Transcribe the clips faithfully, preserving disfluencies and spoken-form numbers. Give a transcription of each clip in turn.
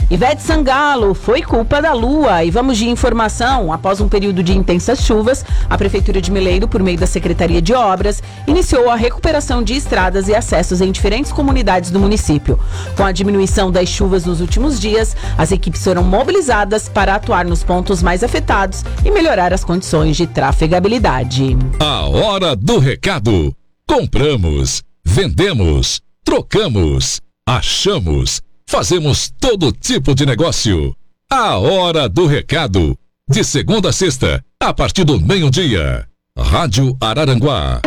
Ivete Sangalo, foi culpa da lua. E vamos de informação. Após um período de intensas chuvas, a Prefeitura de Meleiro, por meio da Secretaria de Obras, iniciou a recuperação de estradas e acessos em diferentes comunidades do município. Com a diminuição das chuvas nos últimos dias, as equipes foram mobilizadas para atuar nos pontos mais afetados e melhorar as condições de trafegabilidade. A hora do recado. Compramos, vendemos, trocamos, achamos, fazemos todo tipo de negócio. A hora do recado. De segunda a sexta, a partir do meio-dia. Rádio Araranguá.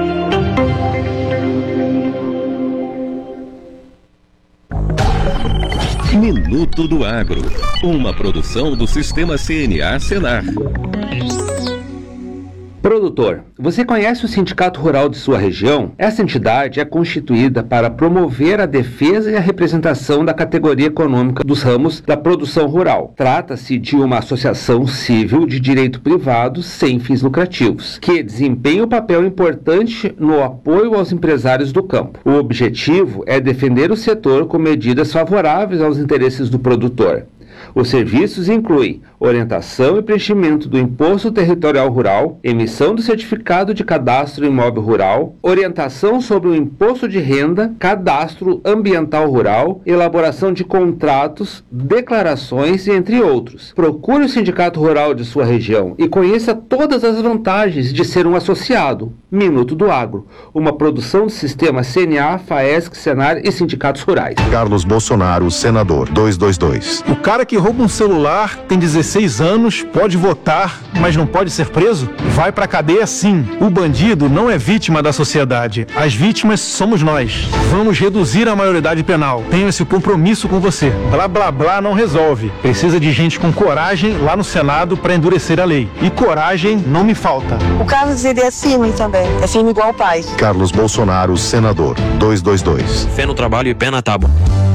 Minuto do Agro. Uma produção do Sistema C N A Senar. Produtor, você conhece o Sindicato Rural de sua região? Essa entidade é constituída para promover a defesa e a representação da categoria econômica dos ramos da produção rural. Trata-se de uma associação civil de direito privado sem fins lucrativos, que desempenha um papel importante no apoio aos empresários do campo. O objetivo é defender o setor com medidas favoráveis aos interesses do produtor. Os serviços incluem orientação e preenchimento do Imposto Territorial Rural, emissão do Certificado de Cadastro Imóvel Rural, orientação sobre o Imposto de Renda, Cadastro Ambiental Rural, elaboração de contratos, declarações e entre outros. Procure o Sindicato Rural de sua região e conheça todas as vantagens de ser um associado. Minuto do Agro, uma produção do Sistema C N A, FAESC, Senar e Sindicatos Rurais. Carlos Bolsonaro, senador, duzentos e vinte e dois. O cara que rouba um celular, tem dezesseis anos, pode votar, mas não pode ser preso? Vai pra cadeia sim. O bandido não é vítima da sociedade. As vítimas somos nós. Vamos reduzir a maioridade penal. Tenho esse compromisso com você. Blá blá blá não resolve. Precisa de gente com coragem lá no Senado pra endurecer a lei. E coragem não me falta. O Carlos, ele é firme também. É firme igual o pai. Carlos Bolsonaro, senador, duzentos e vinte e dois. Fé no trabalho e pé na tábua.